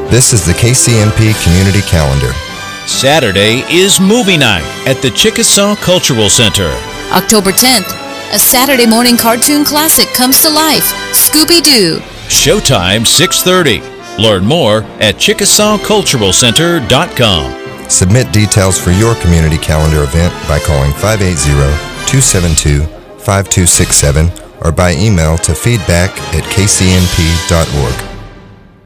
This is the KCNP Community Calendar. Saturday is movie night at the Chickasaw Cultural Center. October 10th, a Saturday morning cartoon classic comes to life, Scooby-Doo. Showtime 6:30. Learn more at ChickasawCulturalCenter.com. Submit details for your community calendar event by calling 580-272-5267 or by email to feedback@kcnp.org.